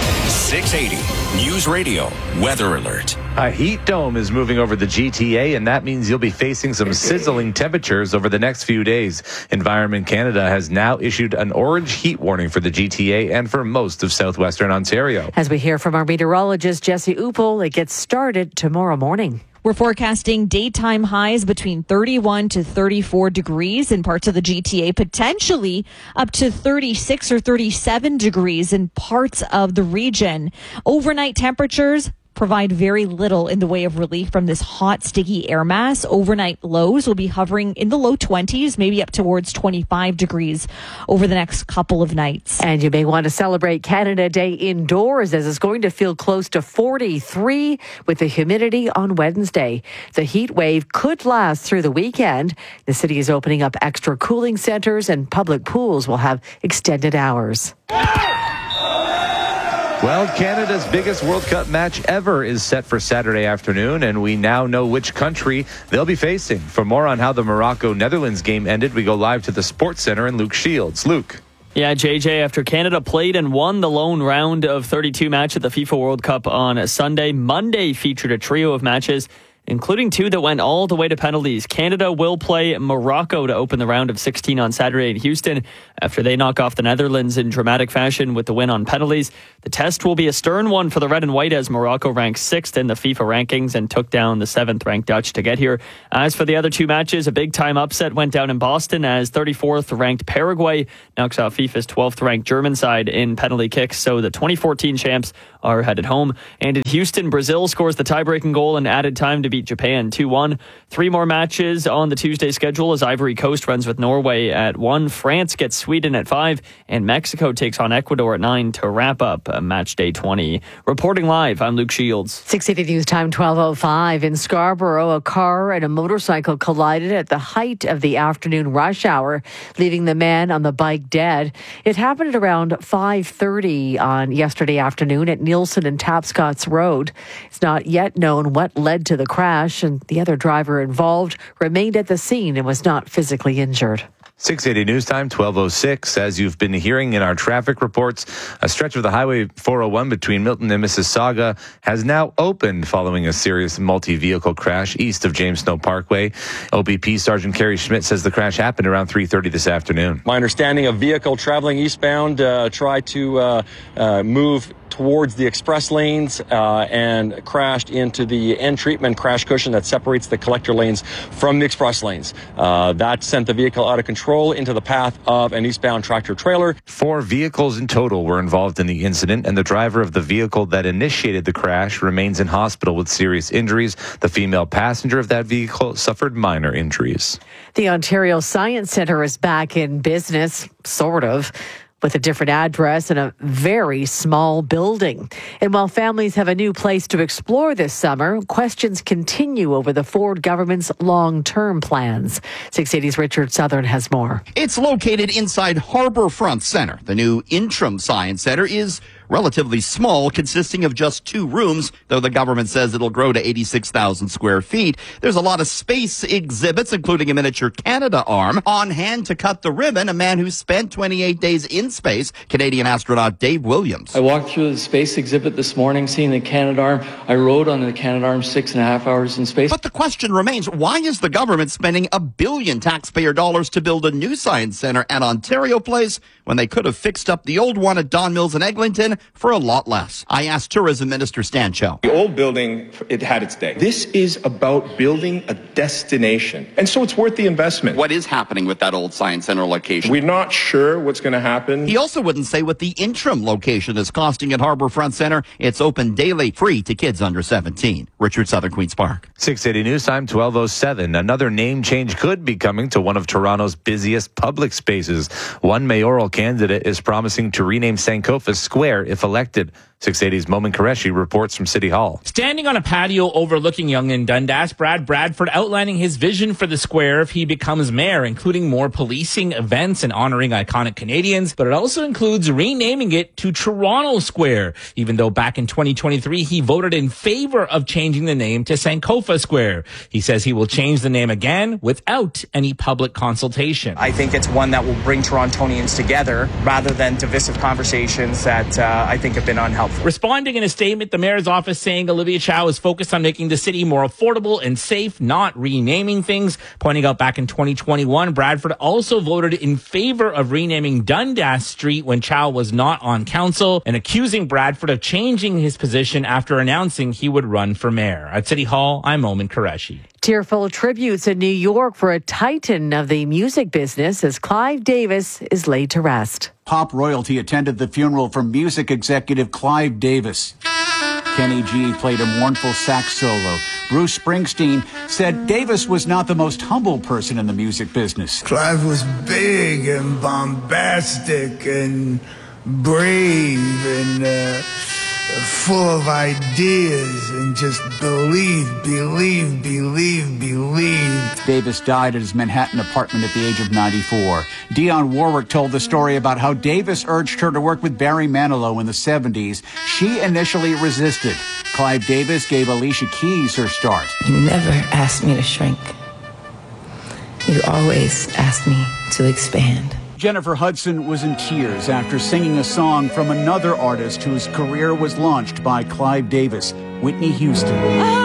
six eighty News Radio Weather Alert. A heat dome is moving over the G T A, and that means you'll be facing some sizzling temperatures over the next few days. Environment Canada has now issued an orange heat warning for the G T A and for most of southwestern Ontario. As we hear from our meteorologist, Jesse Uppel, it gets started tomorrow morning. We're forecasting daytime highs between thirty-one to thirty-four degrees in parts of the G T A, potentially up to thirty-six or thirty-seven degrees in parts of the region. Overnight temperatures provide very little in the way of relief from this hot, sticky air mass. Overnight lows will be hovering in the low twenties, maybe up towards twenty-five degrees over the next couple of nights. And you may want to celebrate Canada Day indoors, as it's going to feel close to forty-three with the humidity on Wednesday. The heat wave could last through the weekend. The city is opening up extra cooling centers, and public pools will have extended hours. Well, Canada's biggest World Cup match ever is set for Saturday afternoon, and we now know which country they'll be facing. For more on how the Morocco-Netherlands game ended, we go live to the Sports Center and Luke Shields. Luke. Yeah, J J, after Canada played and won the lone round of thirty-two match at the FIFA World Cup on Sunday, Monday featured a trio of matches, including two that went all the way to penalties. Canada will play Morocco to open the round of sixteen on Saturday in Houston after they knock off the Netherlands in dramatic fashion with the win on penalties. The test will be a stern one for the red and white, as Morocco ranked sixth in the FIFA rankings and took down the seventh ranked Dutch to get here. As for the other two matches, a big time upset went down in Boston as thirty-fourth ranked Paraguay knocks off FIFA's twelfth ranked German side in penalty kicks. So the twenty fourteen champs are headed home. And in Houston, Brazil scores the tie-breaking goal in added time to beat Japan two one. Three more matches on the Tuesday schedule as Ivory Coast runs with Norway at one. France gets Sweden at five, and Mexico takes on Ecuador at nine to wrap up match day twenty. Reporting live, I'm Luke Shields. six eighty News Time, twelve oh five. In Scarborough, a car and a motorcycle collided at the height of the afternoon rush hour, leaving the man on the bike dead. It happened at around five thirty on yesterday afternoon at Nielsen and Tapscotts Road. It's not yet known what led to the crash, and the other driver involved remained at the scene and was not physically injured. six eighty News Time, twelve oh six. As you've been hearing in our traffic reports, a stretch of the Highway four oh one between Milton and Mississauga has now opened following a serious multi-vehicle crash east of James Snow Parkway. O B P Sergeant Kerry Schmidt says the crash happened around three thirty this afternoon. My understanding, a vehicle traveling eastbound uh, tried to uh, uh, move towards the express lanes uh, and crashed into the end treatment crash cushion that separates the collector lanes from the express lanes. Uh, that sent the vehicle out of control into the path of an eastbound tractor trailer. Four vehicles in total were involved in the incident, and the driver of the vehicle that initiated the crash remains in hospital with serious injuries. The female passenger of that vehicle suffered minor injuries. The Ontario Science Centre is back in business, sort of, with a different address and a very small building. And while families have a new place to explore this summer, questions continue over the Ford government's long-term plans. six eighty's Richard Southern has more. It's located inside Harbourfront Centre. The new Interim Science Centre is relatively small, consisting of just two rooms, though the government says it'll grow to eighty-six thousand square feet. There's a lot of space exhibits, including a miniature Canada arm. On hand to cut the ribbon, a man who spent twenty-eight days in space, Canadian astronaut Dave Williams. I walked through the space exhibit this morning, seeing the Canadarm. I rode on the Canadarm six and a half hours in space. But the question remains, why is the government spending a billion taxpayer dollars to build a new science centre at Ontario Place when they could have fixed up the old one at Don Mills and Eglinton for a lot less? I asked Tourism Minister Stan Chow. The old building, it had its day. This is about building a destination, and so it's worth the investment. What is happening with that old science center location? We're not sure what's going to happen. He also wouldn't say what the interim location is costing at Harbourfront Centre. It's open daily, free to kids under seventeen. Richard Southern, Queen's Park. six eighty News Time, twelve oh seven. Another name change could be coming to one of Toronto's busiest public spaces. One mayoral candidate is promising to rename Sankofa Square if elected. six eighty's Momin Qureshi reports from City Hall. Standing on a patio overlooking Yonge and Dundas, Brad Bradford outlining his vision for the square if he becomes mayor, including more policing, events, and honoring iconic Canadians. But it also includes renaming it to Toronto Square, even though back in twenty twenty-three he voted in favor of changing the name to Sankofa Square. He says he will change the name again without any public consultation. I think it's one that will bring Torontonians together rather than divisive conversations that uh, I think have been unhelpful. Responding in a statement, the mayor's office saying Olivia Chow is focused on making the city more affordable and safe, not renaming things. Pointing out back in twenty twenty-one, Bradford also voted in favor of renaming Dundas Street when Chow was not on council, and accusing Bradford of changing his position after announcing he would run for mayor. At City Hall, I'm Momin Qureshi. Tearful tributes in New York for a titan of the music business as Clive Davis is laid to rest. Pop royalty attended the funeral for music executive Clive Davis. Kenny G played a mournful sax solo. Bruce Springsteen said Davis was not the most humble person in the music business. Clive was big and bombastic and brave and uh, full of ideas and just believe, believe, believe, believe. Davis died at his Manhattan apartment at the age of ninety-four. Dionne Warwick told the story about how Davis urged her to work with Barry Manilow in the seventies. She initially resisted. Clive Davis gave Alicia Keys her start. You never asked me to shrink. You always asked me to expand. Jennifer Hudson was in tears after singing a song from another artist whose career was launched by Clive Davis, Whitney Houston.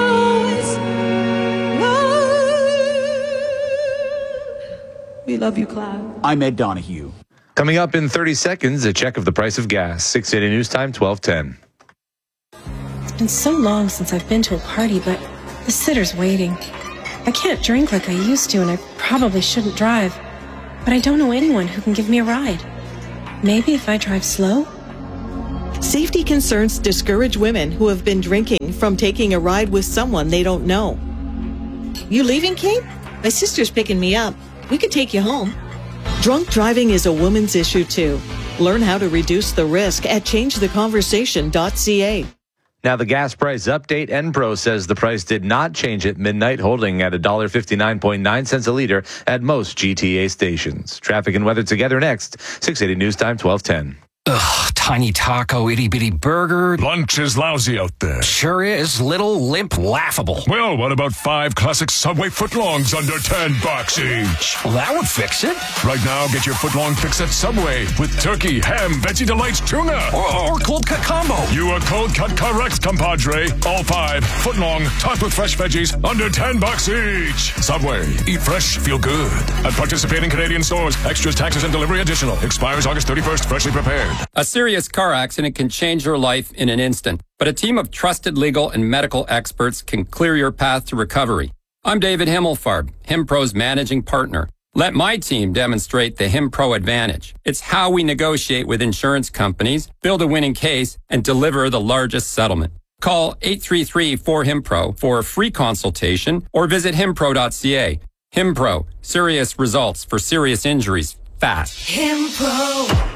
We love you, Clive. I'm Ed Donahue. Coming up in thirty seconds, a check of the price of gas. six eighty News Time, twelve ten. It's been so long since I've been to a party, but the sitter's waiting. I can't drink like I used to, and I probably shouldn't drive. But I don't know anyone who can give me a ride. Maybe if I drive slow? Safety concerns discourage women who have been drinking from taking a ride with someone they don't know. You leaving, Kate? My sister's picking me up. We could take you home. Drunk driving is a woman's issue, too. Learn how to reduce the risk at change the conversation dot c a. Now, the gas price update. Enpro says the price did not change at midnight, holding at one dollar fifty-nine point nine cents a liter at most G T A stations. Traffic and weather together next. six eighty News Time, twelve ten. Ugh, tiny taco, itty bitty burger. Lunch is lousy out there. Sure is. Little, limp, laughable. Well, what about five classic Subway footlongs under ten bucks each? Well, that would fix it. Right now, get your footlong fix at Subway with turkey, ham, veggie delights, tuna. Or, or cold cut combo. You are cold cut correct, compadre. All five footlong, topped with fresh veggies, under ten bucks each. Subway. Eat fresh, feel good. At participating Canadian stores, extras, taxes, and delivery additional. Expires August thirty-first. Freshly prepared. A serious car accident can change your life in an instant, but a team of trusted legal and medical experts can clear your path to recovery. I'm David Himmelfarb, HimPro's managing partner. Let my team demonstrate the HimPro advantage. It's how we negotiate with insurance companies, build a winning case, and deliver the largest settlement. Call eight three three, four, HIMPRO for a free consultation or visit himpro dot c a. HimPro, serious results for serious injuries, fast. HimPro.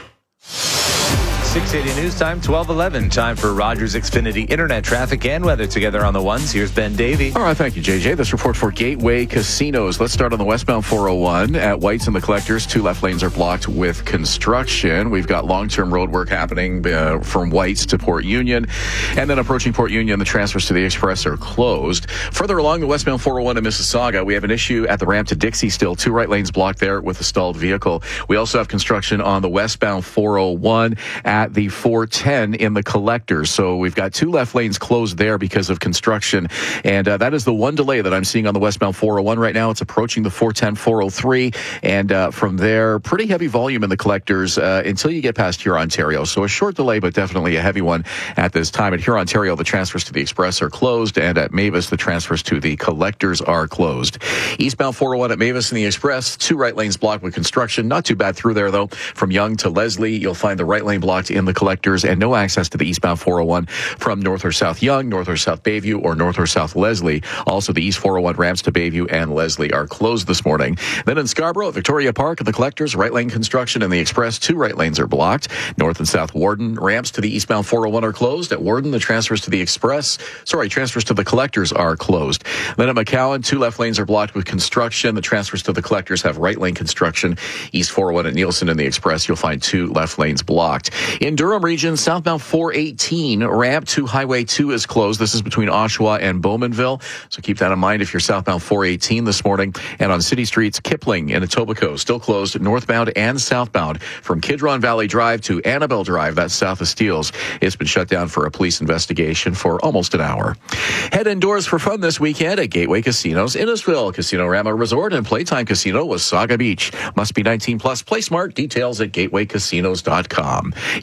six eighty News Time, twelve eleven. Time for Rogers Xfinity Internet traffic and weather together on the ones. Here's Ben Davey. All right, thank you, J J. This report for Gateway Casinos. Let's start on the westbound four oh one at White's and the Collectors. Two left lanes are blocked with construction. We've got long-term road work happening uh, from White's to Port Union. And then approaching Port Union, the transfers to the Express are closed. Further along the westbound four oh one in Mississauga, we have an issue at the ramp to Dixie still. Two right lanes blocked there with a stalled vehicle. We also have construction on the westbound four oh one at the four ten in the Collectors. So we've got two left lanes closed there because of construction. And uh, that is the one delay that I'm seeing on the westbound four oh one right now. It's approaching the four ten, four oh three. And uh, from there, pretty heavy volume in the Collectors uh, until you get past Huron, Ontario. So a short delay, but definitely a heavy one at this time. At Huron, Ontario, the transfers to the Express are closed. And at Mavis, the transfers to the Collectors are closed. Eastbound four oh one at Mavis and the Express, two right lanes blocked with construction. Not too bad through there, though. From Yonge to Leslie, you'll find the right lane blocked in the Collectors and no access to the eastbound four oh one from north or south Yonge, north or south Bayview, or north or south Leslie. Also, the east four oh one ramps to Bayview and Leslie are closed this morning. Then in Scarborough, at Victoria Park, at the Collectors, right lane construction and the Express, two right lanes are blocked. North and south Warden ramps to the eastbound four oh one are closed. At Warden, the transfers to the Express, sorry, transfers to the Collectors are closed. Then at McCowan, two left lanes are blocked with construction. The transfers to the Collectors have right lane construction. East four oh one at Nielsen and the Express, you'll find two left lanes blocked. In Durham region, southbound four eighteen ramp to Highway two is closed. This is between Oshawa and Bowmanville. So keep that in mind if you're southbound four eighteen this morning. And on city streets, Kipling and Etobicoke still closed northbound and southbound from Kidron Valley Drive to Annabelle Drive. That's south of Steeles. It's been shut down for a police investigation for almost an hour. Head indoors for fun this weekend at Gateway Casinos, Innisfil, Casino Rama Resort, and Playtime Casino with Saga Beach. Must be nineteen plus. Play smart. Details at gateway casinos dot com. Your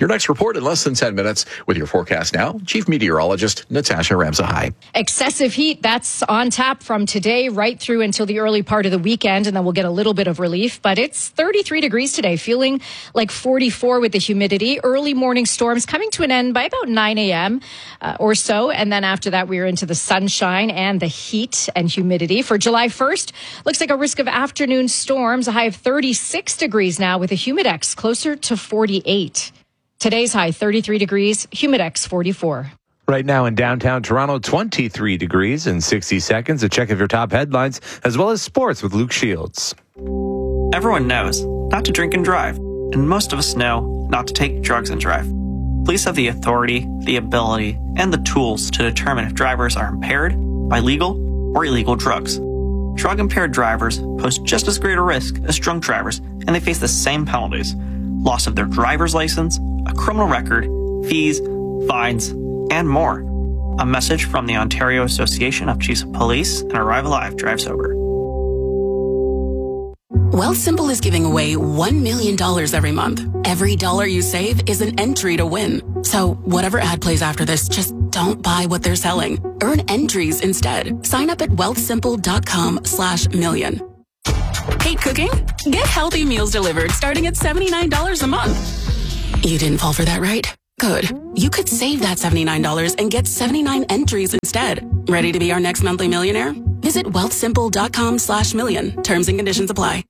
Your next report in less than ten minutes with your forecast now. Chief Meteorologist Natasha Ramsahai. Excessive heat, that's on tap from today right through until the early part of the weekend, and then we'll get a little bit of relief. But it's thirty-three degrees today, feeling like forty-four with the humidity. Early morning storms coming to an end by about nine a.m. Uh, or so. And then after that, we're into the sunshine and the heat and humidity. For July first, looks like a risk of afternoon storms, a high of thirty-six degrees now with a humidex closer to forty-eight. Today's high, thirty-three degrees, humidex forty-four. Right now in downtown Toronto, twenty-three degrees. In sixty seconds, a check of your top headlines, as well as sports with Luke Shields. Everyone knows not to drink and drive, and most of us know not to take drugs and drive. Police have the authority, the ability, and the tools to determine if drivers are impaired by legal or illegal drugs. Drug-impaired drivers pose just as great a risk as drunk drivers, and they face the same penalties: loss of their driver's license, a criminal record, fees, fines, and more. A message from the Ontario Association of Chiefs of Police and Arrive Alive Drive Sober. Wealthsimple is giving away one million dollars every month. Every dollar you save is an entry to win. So whatever ad plays after this, just don't buy what they're selling. Earn entries instead. Sign up at wealthsimple.com slash million. Hate cooking? Get healthy meals delivered starting at seventy-nine dollars a month. You didn't fall for that, right? Good. You could save that seventy-nine dollars and get seventy-nine entries instead. Ready to be our next monthly millionaire? Visit wealthsimple.com slash million. Terms and conditions apply.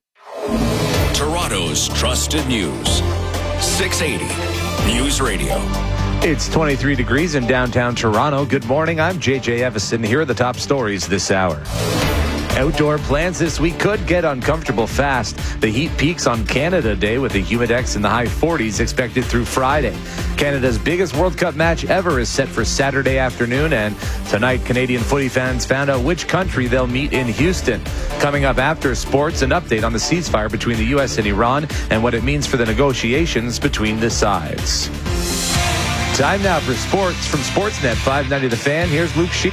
Toronto's trusted news. six eighty News Radio. It's twenty-three degrees in downtown Toronto. Good morning. I'm J J Evison. Here are the top stories this hour. Outdoor plans this week could get uncomfortable fast. The heat peaks on Canada Day with a humidex in the high forties expected through Friday. Canada's biggest World Cup match ever is set for Saturday afternoon, and tonight Canadian footy fans found out which country they'll meet in Houston. Coming up after sports, an update on the ceasefire between the U S and Iran and what it means for the negotiations between the sides. Time now for sports from Sportsnet five ninety The Fan. Here's Luke Sheep.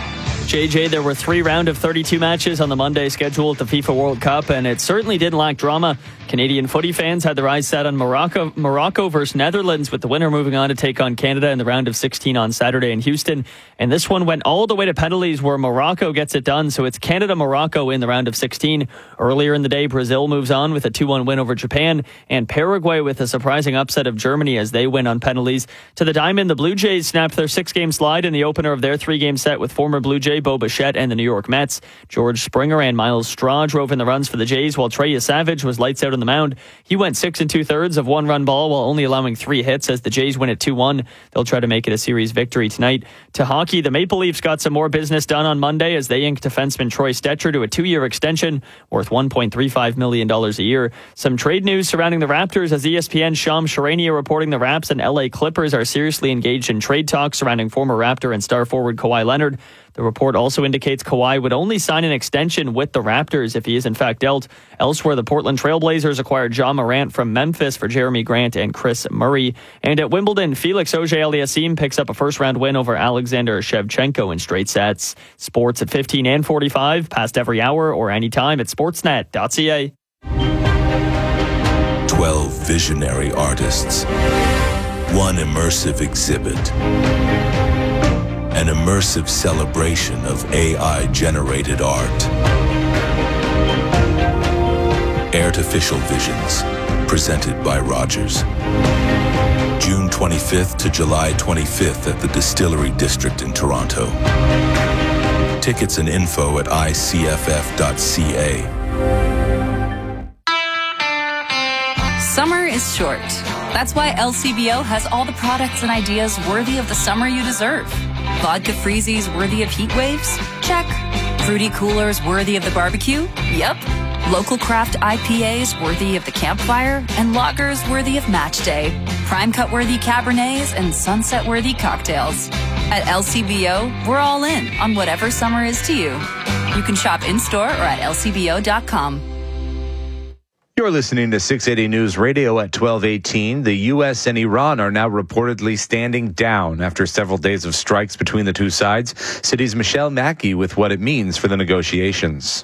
J J, there were three round of thirty-two matches on the Monday schedule at the FIFA World Cup, and it certainly didn't lack drama. Canadian footy fans had their eyes set on Morocco, Morocco versus Netherlands, with the winner moving on to take on Canada in the round of sixteen on Saturday in Houston. And this one went all the way to penalties where Morocco gets it done, so it's Canada-Morocco in the round of sixteen. Earlier in the day, Brazil moves on with a two one win over Japan, and Paraguay with a surprising upset of Germany as they win on penalties. To the diamond, the Blue Jays snapped their six-game slide in the opener of their three-game set with former Blue Jay Bo Bichette and the New York Mets. George Springer and Miles Straw drove in the runs for the Jays, while Trey Savage was lights out on the mound. He went six and two-thirds of one-run ball while only allowing three hits as the Jays win at two one. They'll try to make it a series victory tonight. To hockey, the Maple Leafs got some more business done on Monday as they inked defenseman Troy Stecher to a two-year extension worth one point three five million dollars a year. Some trade news surrounding the Raptors as E S P N's Sham Charania reporting the Raps and L A Clippers are seriously engaged in trade talks surrounding former Raptor and star forward Kawhi Leonard. The report also indicates Kawhi would only sign an extension with the Raptors if he is in fact dealt. Elsewhere, the Portland Trailblazers acquired Ja Morant from Memphis for Jeremy Grant and Chris Murray. And at Wimbledon, Felix Auger-Aliassime picks up a first-round win over Alexander Shevchenko in straight sets. Sports at fifteen and forty-five, past every hour or anytime at sportsnet dot c a. Twelve visionary artists. One immersive exhibit. An immersive celebration of A I-generated art. Artificial Visions, presented by Rogers. June twenty-fifth to July twenty-fifth at the Distillery District in Toronto. Tickets and info at I C F F dot C A. Summer is short. That's why L C B O has all the products and ideas worthy of the summer you deserve. Vodka freezies worthy of heat waves? Check. Fruity coolers worthy of the barbecue? Yep. Local craft I P As worthy of the campfire? And lagers worthy of match day. Prime cut worthy Cabernets and sunset worthy cocktails. At L C B O, we're all in on whatever summer is to you. You can shop in-store or at L C B O dot com. You're listening to six eighty News Radio at twelve eighteen. The U S and Iran are now reportedly standing down after several days of strikes between the two sides. City's Michelle Mackey with what it means for the negotiations.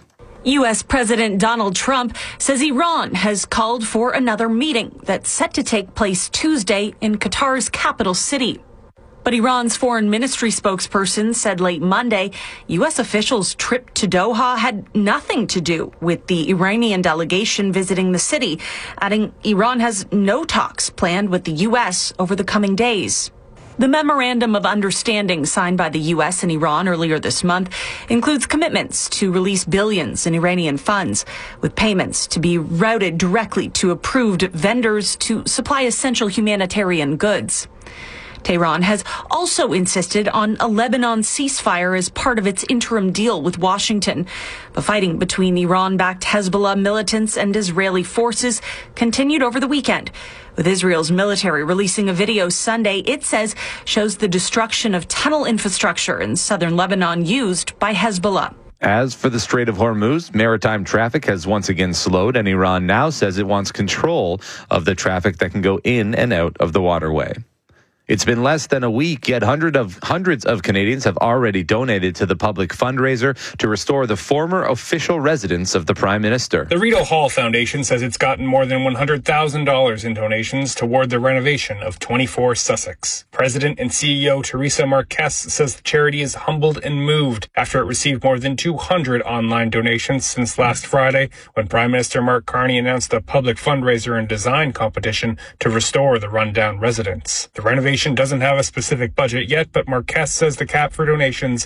U S. President Donald Trump says Iran has called for another meeting that's set to take place Tuesday in Qatar's capital city. But Iran's foreign ministry spokesperson said late Monday U S officials' trip to Doha had nothing to do with the Iranian delegation visiting the city, adding Iran has no talks planned with the U S over the coming days. The memorandum of understanding signed by the U S and Iran earlier this month includes commitments to release billions in Iranian funds, with payments to be routed directly to approved vendors to supply essential humanitarian goods. Tehran has also insisted on a Lebanon ceasefire as part of its interim deal with Washington. The fighting between Iran-backed Hezbollah militants and Israeli forces continued over the weekend, with Israel's military releasing a video Sunday it says shows the destruction of tunnel infrastructure in southern Lebanon used by Hezbollah. As for the Strait of Hormuz, maritime traffic has once again slowed, and Iran now says it wants control of the traffic that can go in and out of the waterway. It's been less than a week, yet hundred of, hundreds of Canadians have already donated to the public fundraiser to restore the former official residence of the Prime Minister. The Rideau Hall Foundation says it's gotten more than one hundred thousand dollars in donations toward the renovation of twenty-four Sussex. President and C E O Teresa Marquez says the charity is humbled and moved after it received more than two hundred online donations since last Friday, when Prime Minister Mark Carney announced a public fundraiser and design competition to restore the rundown residence. The renovation doesn't have a specific budget yet, but Marquez says the cap for donations